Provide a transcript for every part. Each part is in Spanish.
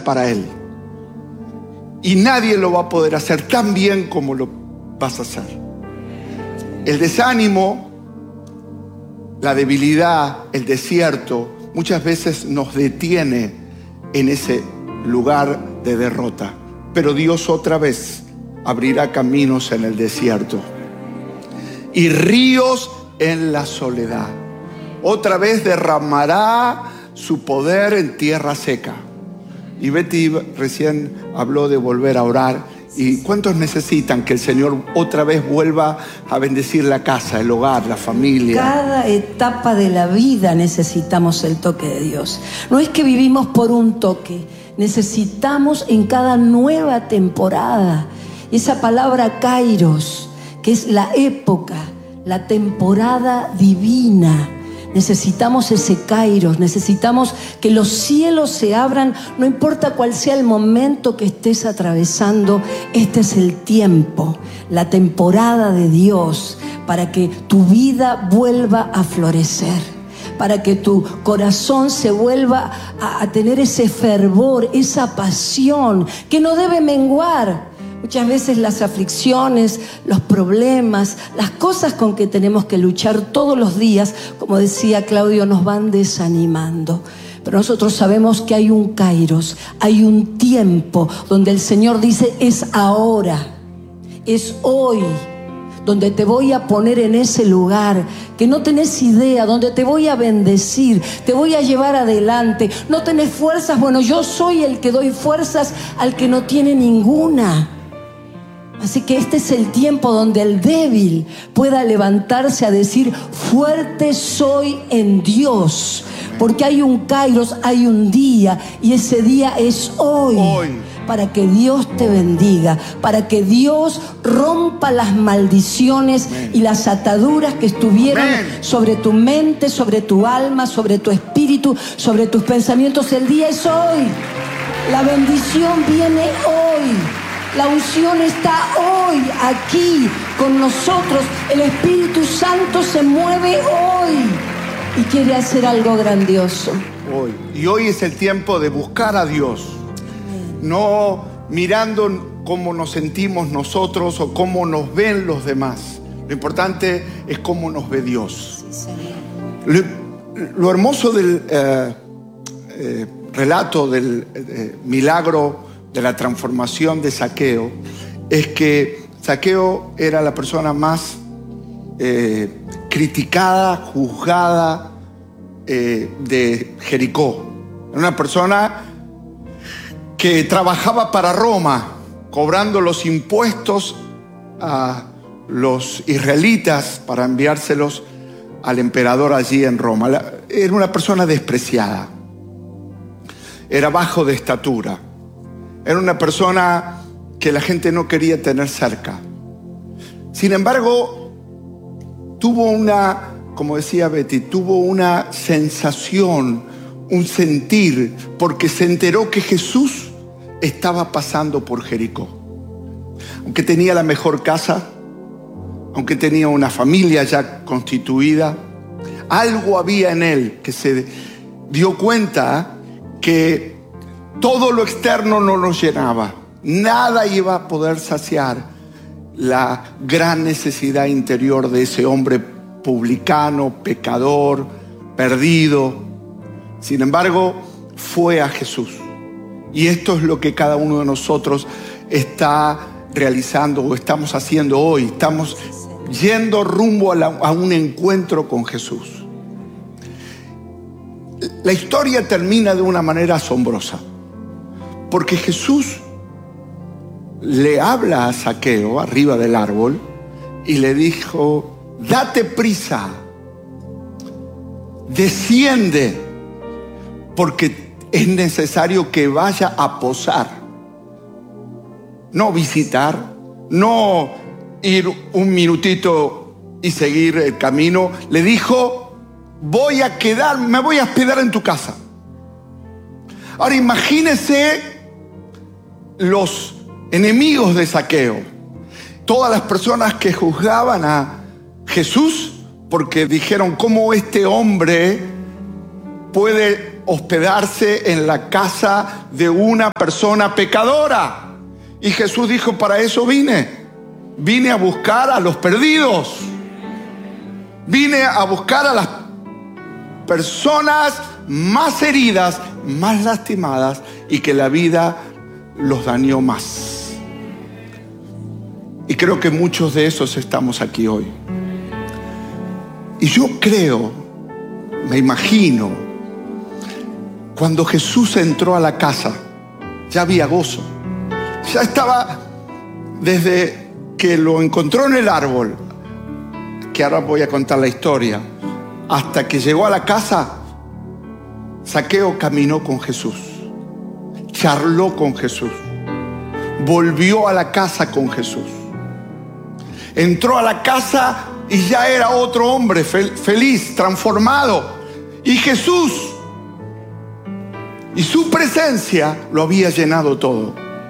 para Él. Y nadie lo va a poder hacer tan bien como lo vas a hacer. El desánimo, la debilidad, el desierto, muchas veces nos detiene en ese lugar de derrota. Pero Dios otra vez abrirá caminos en el desierto y ríos en la soledad. Otra vez derramará su poder en tierra seca. Y Betty recién habló de volver a orar. ¿Y cuántos necesitan que el Señor otra vez vuelva a bendecir la casa, el hogar, la familia? Cada etapa de la vida necesitamos el toque de Dios. No es que vivimos por un toque, necesitamos en cada nueva temporada. Y esa palabra kairos, que es la época, la temporada divina. Necesitamos ese kairos, necesitamos que los cielos se abran, no importa cuál sea el momento que estés atravesando. Este es el tiempo, la temporada de Dios, para que tu vida vuelva a florecer, para que tu corazón se vuelva a tener ese fervor, esa pasión que no debe menguar. Muchas veces las aflicciones, los problemas, las cosas con que tenemos que luchar todos los días, como decía Claudio, nos van desanimando. Pero nosotros sabemos que hay un kairos, hay un tiempo donde el Señor dice: es ahora, es hoy, donde te voy a poner en ese lugar que no tenés idea, donde te voy a bendecir, te voy a llevar adelante. No tenés fuerzas, bueno, yo soy el que doy fuerzas al que no tiene ninguna. Así que este es el tiempo donde el débil pueda levantarse a decir: fuerte soy en Dios, porque hay un kairos, hay un día, y ese día es hoy. Para que Dios te bendiga, para que Dios rompa las maldiciones y las ataduras que estuvieron sobre tu mente, sobre tu alma, sobre tu espíritu, sobre tus pensamientos. El día es hoy. La bendición viene hoy. La unción está hoy, aquí, con nosotros. El Espíritu Santo se mueve hoy y quiere hacer algo grandioso. Hoy. Y hoy es el tiempo de buscar a Dios. No mirando cómo nos sentimos nosotros o cómo nos ven los demás. Lo importante es cómo nos ve Dios. Lo hermoso del relato del milagro de la transformación de Zaqueo es que Zaqueo era la persona más criticada, juzgada de Jericó. Era una persona que trabajaba para Roma, cobrando los impuestos a los israelitas para enviárselos al emperador allí en Roma. Era una persona despreciada, era bajo de estatura. Era una persona que la gente no quería tener cerca. Sin embargo, tuvo como decía Betty, tuvo una sensación, un sentir, porque se enteró que Jesús estaba pasando por Jericó. Aunque tenía la mejor casa, aunque tenía una familia ya constituida, algo había en él que se dio cuenta que todo lo externo no lo llenaba. Nada iba a poder saciar la gran necesidad interior de ese hombre publicano, pecador, perdido. Sin embargo, fue a Jesús. Y esto es lo que cada uno de nosotros está realizando o estamos haciendo hoy. Estamos yendo rumbo a un encuentro con Jesús. La historia termina de una manera asombrosa, porque Jesús le habla a Zaqueo arriba del árbol y le dijo: date prisa, desciende, porque es necesario que vaya a posar. No visitar, no ir un minutito y seguir el camino. Le dijo: me voy a hospedar en tu casa. Ahora imagínese los enemigos de Zaqueo, todas las personas que juzgaban a Jesús porque dijeron: ¿cómo este hombre puede hospedarse en la casa de una persona pecadora. Y Jesús dijo, para eso vine a buscar a los perdidos. Vine a buscar a las personas más heridas, más lastimadas y que la vida los dañó más. Y creo que muchos de esos estamos aquí hoy. Y yo creo, me imagino, cuando Jesús entró a la casa, ya había gozo. Ya estaba, desde que lo encontró en el árbol, que ahora voy a contar la historia, hasta que llegó a la casa, Zaqueo caminó con Jesús, charló con Jesús, volvió a la casa con Jesús. Entró a la casa y ya era otro hombre feliz, transformado. Y Jesús y su presencia lo había llenado todo.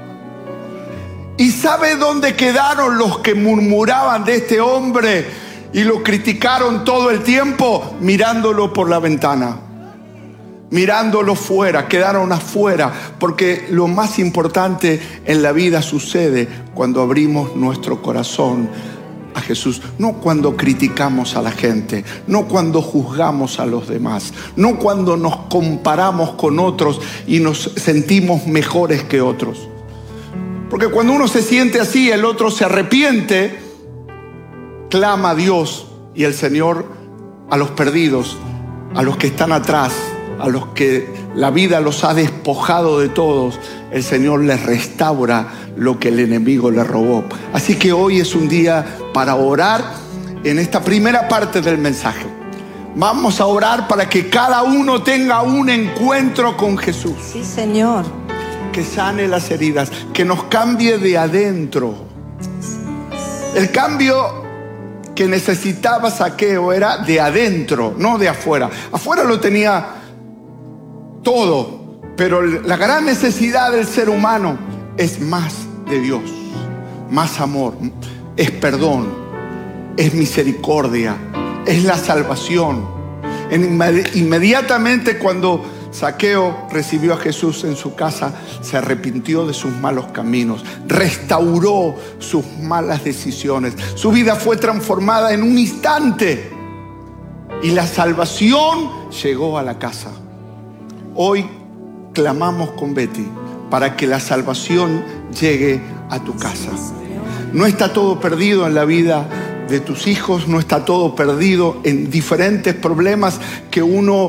¿Y sabe dónde quedaron los que murmuraban de este hombre y lo criticaron todo el tiempo? Mirándolo por la ventana, mirándolo fuera. Quedaron afuera, porque lo más importante en la vida sucede cuando abrimos nuestro corazón a Jesús, no cuando criticamos a la gente, no cuando juzgamos a los demás, no cuando nos comparamos con otros y nos sentimos mejores que otros. Porque cuando uno se siente así, el otro se arrepiente, clama a Dios y el Señor a los perdidos, a los que están atrás, a los que la vida los ha despojado de todos, el Señor les restaura lo que el enemigo les robó. Así que hoy es un día para orar en esta primera parte del mensaje. Vamos a orar para que cada uno tenga un encuentro con Jesús. Sí, Señor. Que sane las heridas, que nos cambie de adentro. El cambio que necesitaba Zaqueo era de adentro, no de afuera. Afuera lo tenía todo, pero la gran necesidad del ser humano es más de Dios, más amor, es perdón, es misericordia, es la salvación. Inmediatamente cuando Zaqueo recibió a Jesús en su casa, se arrepintió de sus malos caminos, restauró sus malas decisiones. Su vida fue transformada en un instante y la salvación llegó a la casa. Hoy clamamos con Betty para que la salvación llegue a tu casa. No está todo perdido en la vida de tus hijos, no está todo perdido en diferentes problemas que uno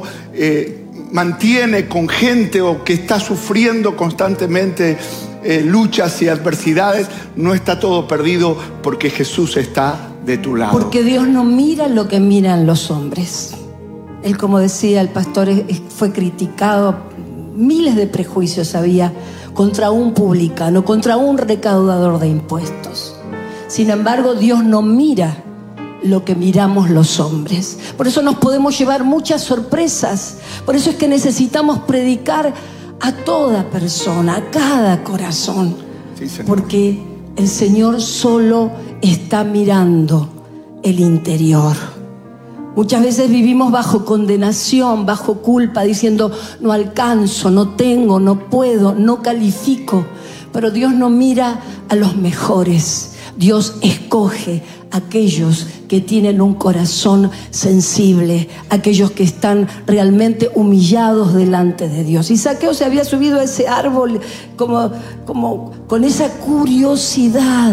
mantiene con gente o que está sufriendo constantemente luchas y adversidades. No está todo perdido porque Jesús está de tu lado. Porque Dios no mira lo que miran los hombres. Él, como decía el pastor, fue criticado, miles de prejuicios había contra un publicano, contra un recaudador de impuestos. Sin embargo, Dios no mira lo que miramos los hombres. Por eso nos podemos llevar muchas sorpresas. Por eso es que necesitamos predicar a toda persona, a cada corazón. Sí, Señor. Porque el Señor solo está mirando el interior. Muchas veces vivimos bajo condenación, bajo culpa, diciendo no alcanzo, no tengo, no puedo, no califico. Pero Dios no mira a los mejores. Dios escoge a aquellos que tienen un corazón sensible, aquellos que están realmente humillados delante de Dios. Y Zaqueo se había subido a ese árbol como con esa curiosidad.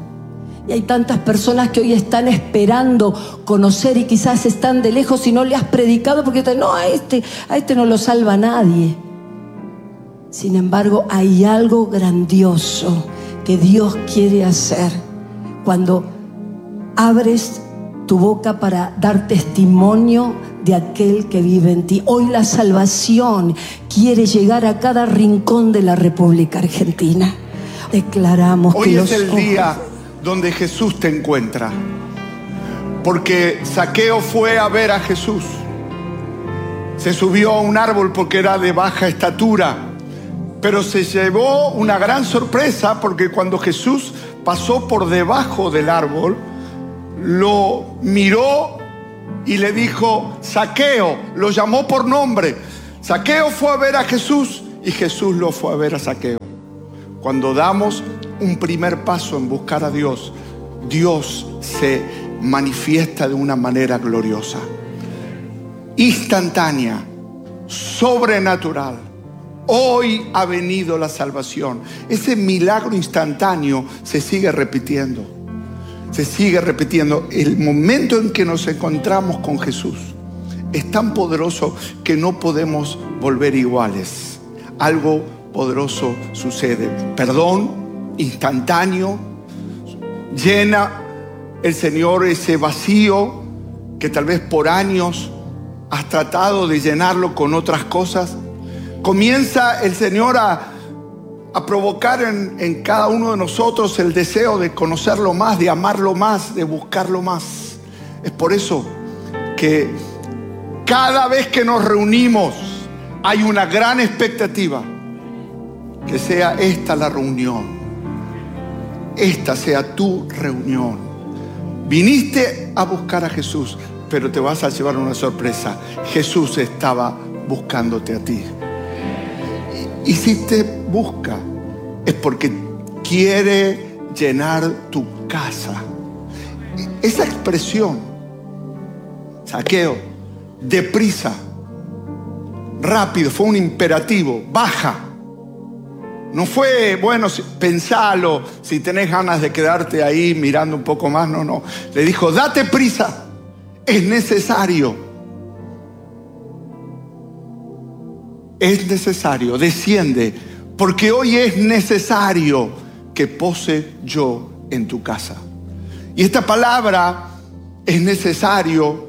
Y hay tantas personas que hoy están esperando conocer y quizás están de lejos y no le has predicado porque no, a este no lo salva nadie. Sin embargo, hay algo grandioso que Dios quiere hacer cuando abres tu boca para dar testimonio de aquel que vive en ti. Hoy la salvación quiere llegar a cada rincón de la República Argentina. Declaramos hoy que es el día donde Jesús te encuentra, porque Zaqueo fue a ver a Jesús. Se subió a un árbol porque era de baja estatura, pero se llevó una gran sorpresa, porque cuando Jesús pasó por debajo del árbol, lo miró y le dijo: Zaqueo, lo llamó por nombre. Zaqueo fue a ver a Jesús y Jesús lo fue a ver a Zaqueo. Cuando damos un primer paso en buscar a Dios, Dios se manifiesta de una manera gloriosa, instantánea, sobrenatural. Hoy ha venido la salvación. Ese milagro instantáneo se sigue repitiendo. Se sigue repitiendo. El momento en que nos encontramos con Jesús es tan poderoso que no podemos volver iguales. Algo poderoso sucede. Perdón instantáneo. Llena el Señor ese vacío que tal vez por años has tratado de llenarlo con otras cosas. Comienza el Señor a provocar en cada uno de nosotros el deseo de conocerlo más, de amarlo más, de buscarlo más. Es por eso que cada vez que nos reunimos hay una gran expectativa que sea esta la reunión. Esta sea tu reunión. Viniste a buscar a Jesús, pero te vas a llevar una sorpresa. Jesús estaba buscándote a ti. Y si te busca, es porque quiere llenar tu casa. Esa expresión, Zaqueo, deprisa, rápido, fue un imperativo, baja. No fue, bueno, pensalo, si tenés ganas de quedarte ahí mirando un poco más, no. Le dijo, date prisa, es necesario. Es necesario, desciende, porque hoy es necesario que pose yo en tu casa. Y esta palabra, es necesario,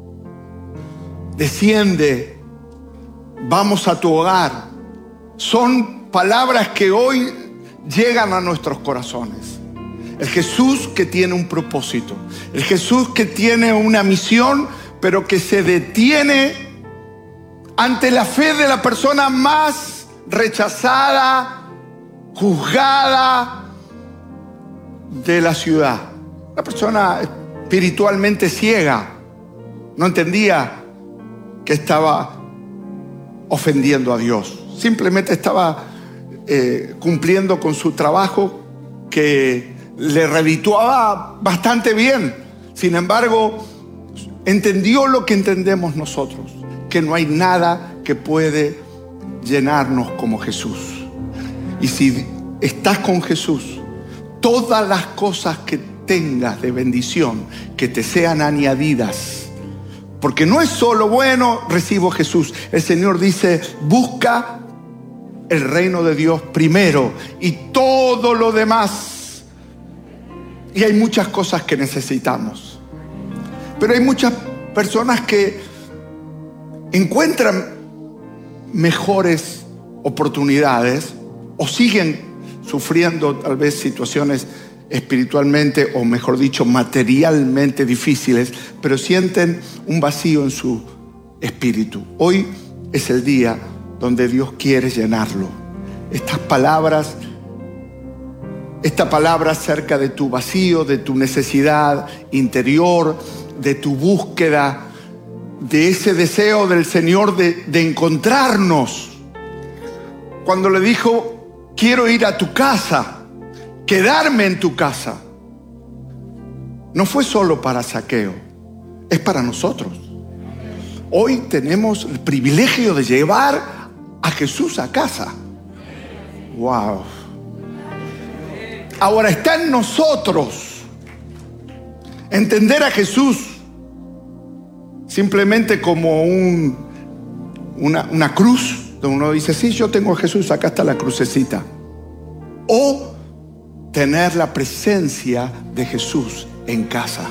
desciende, vamos a tu hogar, son palabras que hoy llegan a nuestros corazones. El Jesús que tiene un propósito, el Jesús que tiene una misión, pero que se detiene ante la fe de la persona más rechazada, juzgada de la ciudad. Una persona espiritualmente ciega. No entendía que estaba ofendiendo a Dios. Simplemente estaba cumpliendo con su trabajo que le redituaba bastante bien. Sin embargo, entendió lo que entendemos nosotros, que no hay nada que puede llenarnos como Jesús. Y si estás con Jesús, todas las cosas que tengas de bendición, que te sean añadidas. Porque no es solo, bueno, recibo a Jesús. El Señor dice, busca el reino de Dios primero y todo lo demás. Y hay muchas cosas que necesitamos. Pero hay muchas personas que encuentran mejores oportunidades o siguen sufriendo tal vez situaciones espiritualmente, o mejor dicho, materialmente difíciles, pero sienten un vacío en su espíritu. Hoy es el día donde Dios quiere llenarlo. Esta palabra acerca de tu vacío, de tu necesidad interior, de tu búsqueda, de ese deseo del Señor de encontrarnos. Cuando le dijo, quiero ir a tu casa, quedarme en tu casa, no fue solo para Zaqueo, es para nosotros. Hoy tenemos el privilegio de llevar a Jesús a casa. Wow. Ahora está en nosotros entender a Jesús simplemente como una cruz, donde uno dice, sí, yo tengo a Jesús, acá está la crucecita. O tener la presencia de Jesús en casa.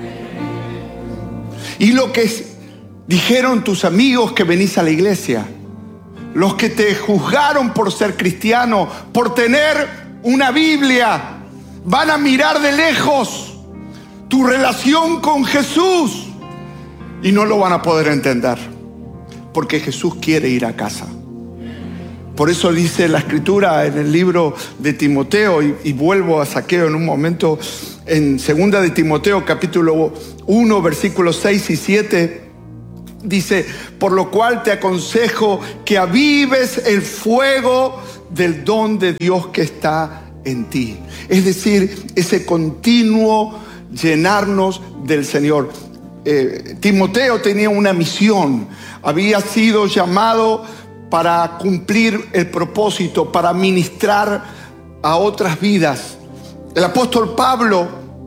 Y lo que dijeron tus amigos que venís a la iglesia, los que te juzgaron por ser cristiano, por tener una Biblia, van a mirar de lejos tu relación con Jesús y no lo van a poder entender, porque Jesús quiere ir a casa. Por eso dice la Escritura en el libro de Timoteo, y vuelvo a Zaqueo en un momento, en 2 de Timoteo capítulo 1 versículos 6 y 7, Dice, por lo cual te aconsejo que avives el fuego del don de Dios que está en ti. Es decir, ese continuo llenarnos del Señor. Timoteo tenía una misión, había sido llamado para cumplir el propósito, para ministrar a otras vidas. El apóstol Pablo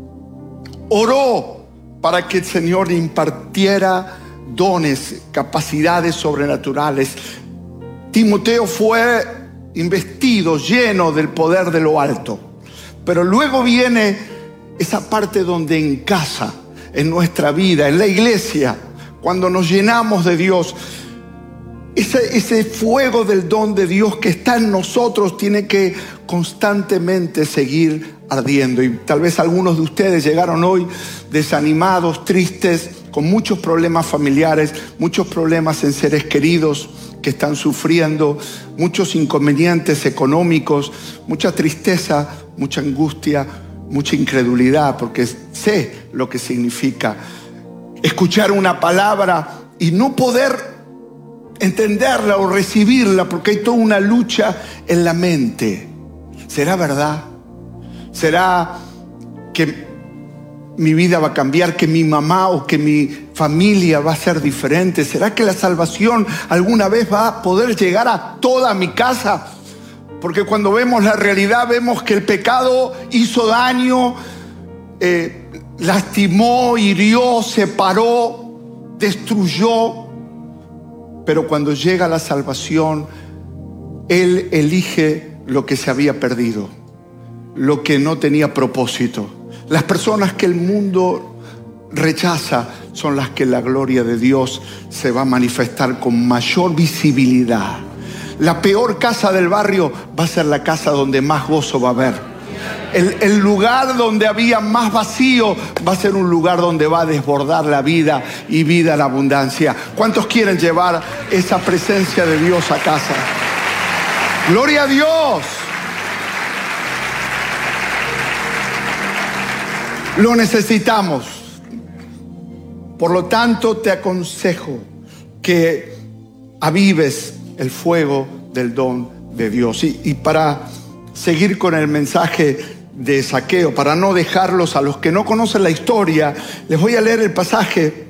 oró para que el Señor le impartiera dones, capacidades sobrenaturales. Timoteo fue investido, lleno del poder de lo alto. Pero luego viene esa parte donde en casa, en nuestra vida, en la iglesia, cuando nos llenamos de Dios, ese fuego del don de Dios que está en nosotros tiene que constantemente seguir ardiendo. Y tal vez algunos de ustedes llegaron hoy desanimados, tristes, con muchos problemas familiares, muchos problemas en seres queridos que están sufriendo, muchos inconvenientes económicos, mucha tristeza, mucha angustia, mucha incredulidad, porque sé lo que significa escuchar una palabra y no poder entenderla o recibirla, porque hay toda una lucha en la mente. ¿Será verdad? ¿Será que mi vida va a cambiar, que mi mamá o que mi familia va a ser diferente? ¿Será que la salvación alguna vez va a poder llegar a toda mi casa? Porque cuando vemos la realidad, vemos que el pecado hizo daño, lastimó, hirió, separó, destruyó. Pero cuando llega la salvación, Él elige lo que se había perdido, lo que no tenía propósito. Las personas que el mundo rechaza son las que la gloria de Dios se va a manifestar con mayor visibilidad. La peor casa del barrio va a ser la casa donde más gozo va a haber. El lugar donde había más vacío va a ser un lugar donde va a desbordar la vida y vida en abundancia. ¿Cuántos quieren llevar esa presencia de Dios a casa? ¡Gloria a Dios! Lo necesitamos. Por lo tanto, te aconsejo que avives el fuego del don de Dios. Y para seguir con el mensaje de Zaqueo, para no dejarlos a los que no conocen la historia, les voy a leer el pasaje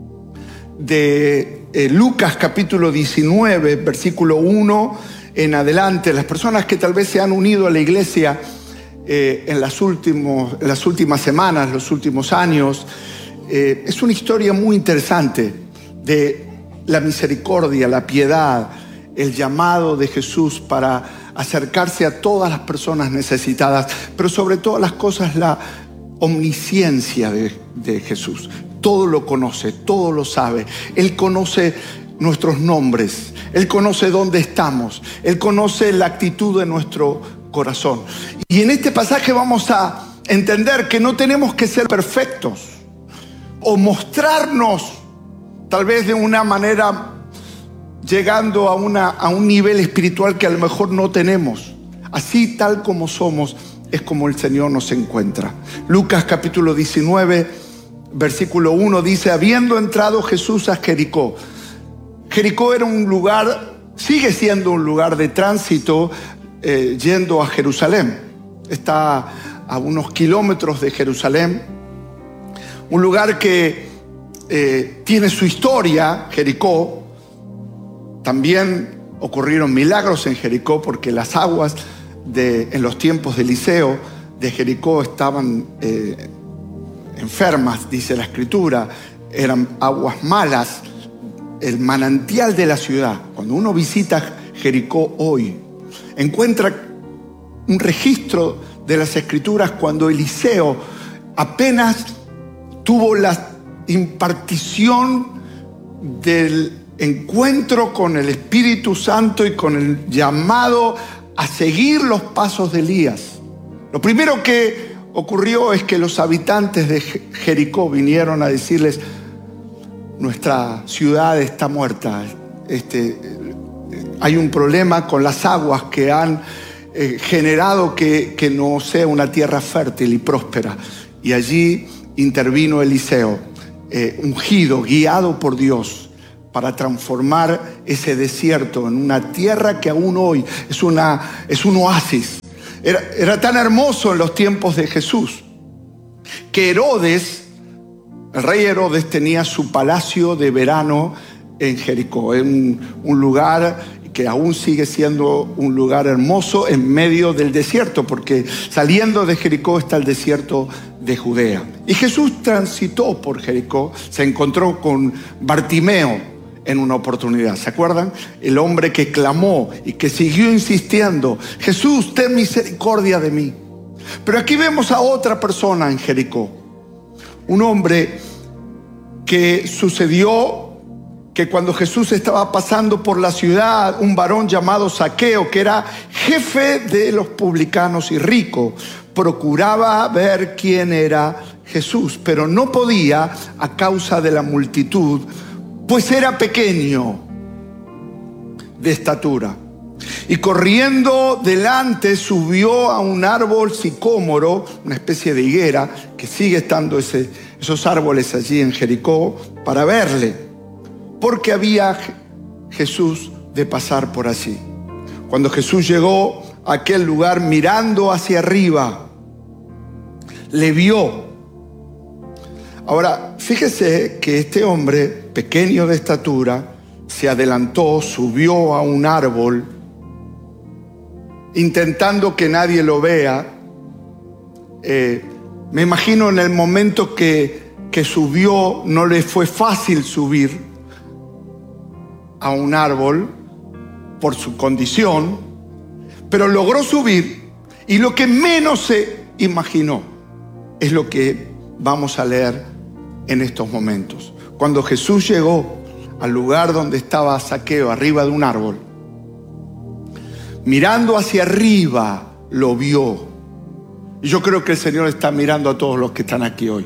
de Lucas capítulo 19, versículo 1 en adelante. Las personas que tal vez se han unido a la iglesia en las últimas semanas, los últimos años, es una historia muy interesante de la misericordia, la piedad, el llamado de Jesús para acercarse a todas las personas necesitadas, pero sobre todas las cosas la omnisciencia de Jesús. Todo lo conoce, todo lo sabe. Él conoce nuestros nombres, Él conoce dónde estamos, Él conoce la actitud de nuestro corazón. Y en este pasaje vamos a entender que no tenemos que ser perfectos o mostrarnos tal vez de una manera llegando a un nivel espiritual que a lo mejor no tenemos. Así tal como somos es como el Señor nos encuentra. Lucas capítulo 19 versículo 1 dice: habiendo entrado Jesús a Jericó. Jericó era un lugar, sigue siendo un lugar de tránsito yendo a Jerusalén. Está a unos kilómetros de Jerusalén. Un lugar que tiene su historia, Jericó. También ocurrieron milagros en Jericó, porque las aguas en los tiempos de Eliseo de Jericó estaban enfermas, dice la Escritura. Eran aguas malas, el manantial de la ciudad. Cuando uno visita Jericó hoy, encuentra un registro de las Escrituras cuando Eliseo apenas tuvo la impartición del encuentro con el Espíritu Santo y con el llamado a seguir los pasos de Elías. Lo primero que ocurrió es que los habitantes de Jericó vinieron a decirles: nuestra ciudad está muerta, hay un problema con las aguas que han generado que no sea una tierra fértil y próspera. Y allí intervino Eliseo, ungido, guiado por Dios, para transformar ese desierto en una tierra que aún hoy es un oasis. Era tan hermoso en los tiempos de Jesús que Herodes, el rey Herodes, tenía su palacio de verano en Jericó, en un lugar que aún sigue siendo un lugar hermoso en medio del desierto, porque saliendo de Jericó está el desierto de Judea. Y Jesús transitó por Jericó, se encontró con Bartimeo en una oportunidad. ¿Se acuerdan? El hombre que clamó y que siguió insistiendo: Jesús, ten misericordia de mí. Pero aquí vemos a otra persona en Jericó, un hombre que sucedió que cuando Jesús estaba pasando por la ciudad, un varón llamado Zaqueo, que era jefe de los publicanos y rico, procuraba ver quién era Jesús, pero no podía a causa de la multitud, pues era pequeño de estatura. Y corriendo delante subió a un árbol sicómoro, una especie de higuera, que sigue estando esos árboles allí en Jericó, para verle, porque había Jesús de pasar por allí. Cuando Jesús llegó a aquel lugar, mirando hacia arriba, le vio. Ahora, fíjese que este hombre, pequeño de estatura, se adelantó, subió a un árbol, intentando que nadie lo vea. Me imagino en el momento que subió, no le fue fácil subir a un árbol por su condición, pero logró subir, y lo que menos se imaginó es lo que vamos a leer en estos momentos. Cuando Jesús llegó al lugar donde estaba Zaqueo, arriba de un árbol, mirando hacia arriba, lo vio. Y yo creo que el Señor está mirando a todos los que están aquí hoy.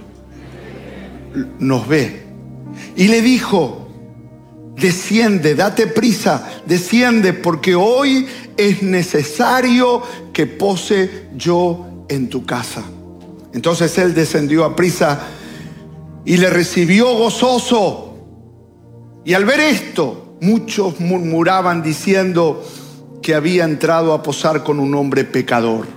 Nos ve. Y le dijo: desciende, date prisa, desciende, porque hoy es necesario que pose yo en tu casa. Entonces él descendió a prisa y le recibió gozoso. Y al ver esto, muchos murmuraban diciendo que había entrado a posar con un hombre pecador.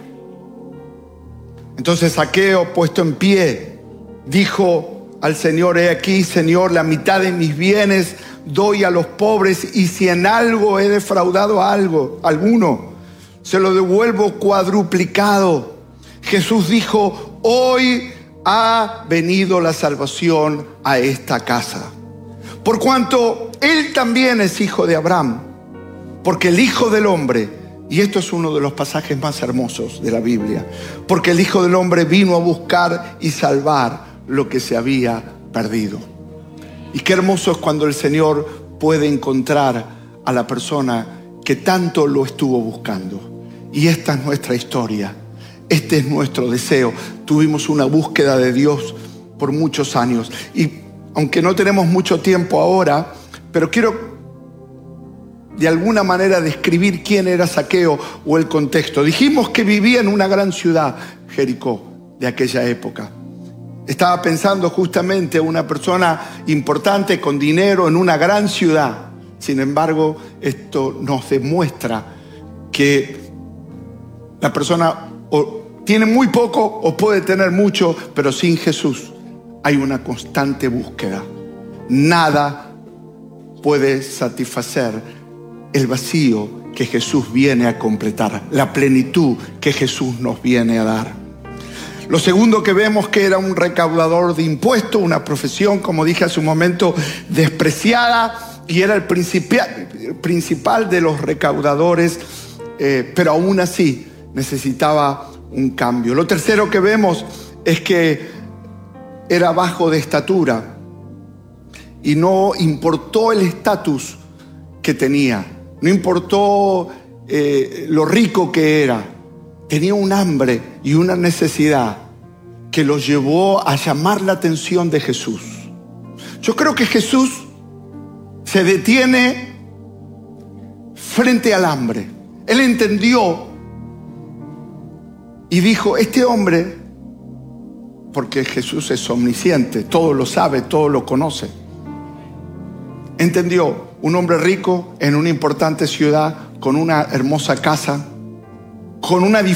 Entonces Zaqueo, puesto en pie, dijo al Señor: he aquí, Señor, la mitad de mis bienes doy a los pobres, y si en algo he defraudado alguno, se lo devuelvo cuadruplicado. Jesús dijo: hoy ha venido la salvación a esta casa, por cuanto él también es hijo de Abraham, porque el Hijo del Hombre, y esto es uno de los pasajes más hermosos de la Biblia, porque el Hijo del Hombre vino a buscar y salvar lo que se había perdido. Y qué hermoso es cuando el Señor puede encontrar a la persona que tanto lo estuvo buscando. Y esta es nuestra historia, este es nuestro deseo. Tuvimos una búsqueda de Dios por muchos años, y aunque no tenemos mucho tiempo ahora, pero quiero de alguna manera describir quién era Zaqueo o el contexto. Dijimos que vivía en una gran ciudad, Jericó, de aquella época. Estaba pensando justamente una persona importante con dinero en una gran ciudad. Sin embargo, esto nos demuestra que la persona o tiene muy poco o puede tener mucho, pero sin Jesús hay una constante búsqueda. Nada puede satisfacer el vacío que Jesús viene a completar, la plenitud que Jesús nos viene a dar. Lo segundo que vemos, que era un recaudador de impuestos, una profesión, como dije hace un momento, despreciada, y era el principal de los recaudadores, pero aún así necesitaba un cambio. Lo tercero que vemos es que era bajo de estatura y no importó el estatus que tenía, no importó lo rico que era. Tenía un hambre y una necesidad que lo llevó a llamar la atención de Jesús. Yo creo que Jesús se detiene frente al hambre. Él entendió y dijo: este hombre, porque Jesús es omnisciente, todo lo sabe, todo lo conoce, entendió, un hombre rico en una importante ciudad, con una hermosa casa, con una